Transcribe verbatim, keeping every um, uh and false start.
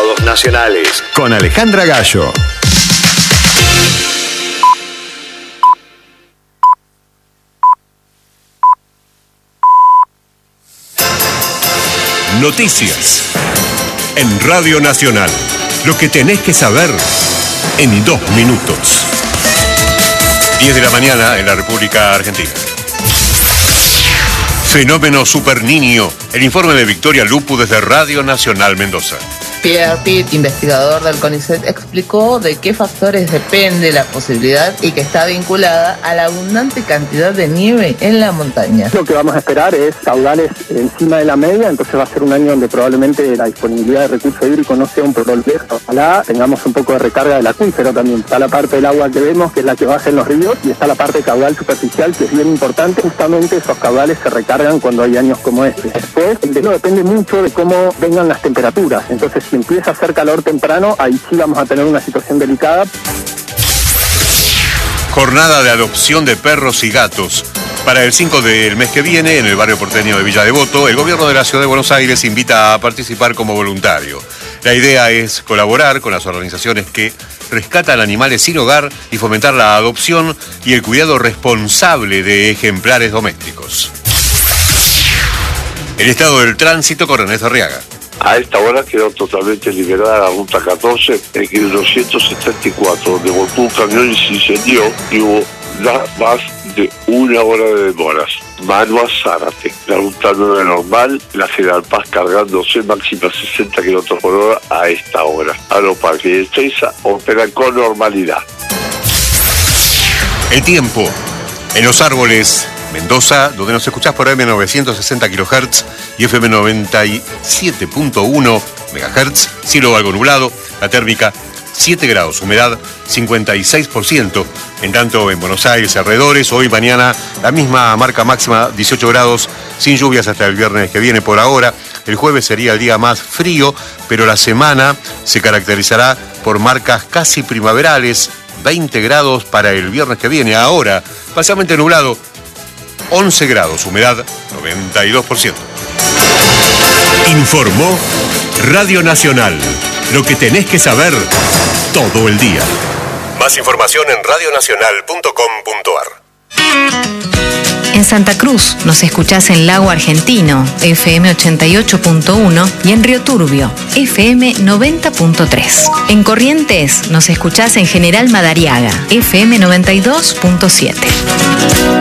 Todos nacionales. Con Alejandra Gallo. Noticias. En Radio Nacional. Lo que tenés que saber en dos minutos. diez de la mañana en la República Argentina. Fenómeno Super Niño. El informe de Victoria Lupu desde Radio Nacional Mendoza. Pierre Pitt, investigador del CONICET, explicó de qué factores depende la posibilidad y que está vinculada a la abundante cantidad de nieve en la montaña. Lo que vamos a esperar es caudales encima de la media, entonces va a ser un año donde probablemente la disponibilidad de recursos hídricos no sea un problema. Ojalá tengamos un poco de recarga del acuífero también. Está la parte del agua que vemos, que es la que baja en los ríos, y está la parte caudal superficial, que es bien importante. Justamente esos caudales se recargan cuando hay años como este. Después, el de no depende mucho de cómo vengan las temperaturas. Entonces, si empieza a hacer calor temprano, ahí sí vamos a tener una situación delicada. Jornada de adopción de perros y gatos. Para el cinco del mes que viene, en el barrio porteño de Villa Devoto, el gobierno de la Ciudad de Buenos Aires invita a participar como voluntario. La idea es colaborar con las organizaciones que rescatan animales sin hogar y fomentar la adopción y el cuidado responsable de ejemplares domésticos. El estado del tránsito con Ernesto Arriaga. A esta hora quedó totalmente liberada la ruta catorce en el doscientos setenta y cuatro, donde volcó un camión y se incendió y hubo más de una hora de demoras. Mano a Zárate, la ruta nueve normal, la General Paz cargándose máxima sesenta kilómetros por hora a esta hora. Aeroparque y Ezeiza operan con normalidad. El tiempo en Los Árboles, Mendoza, donde nos escuchás por eme novecientos sesenta kilohertz y efe eme noventa y siete punto uno megahertz, cielo algo nublado, la térmica siete grados, humedad cincuenta y seis por ciento, en tanto en Buenos Aires y alrededores, hoy y mañana la misma marca máxima, dieciocho grados, sin lluvias hasta el viernes que viene por ahora. El jueves sería el día más frío, pero la semana se caracterizará por marcas casi primaverales, veinte grados para el viernes que viene. Ahora, parcialmente nublado, once grados, humedad noventa y dos por ciento. Informó Radio Nacional. Lo que tenés que saber todo el día. Más información en radio nacional punto com punto ar. En Santa Cruz nos escuchás en Lago Argentino, efe eme ochenta y ocho punto uno, y en Río Turbio, efe eme noventa punto tres. En Corrientes nos escuchás en General Madariaga, efe eme noventa y dos punto siete.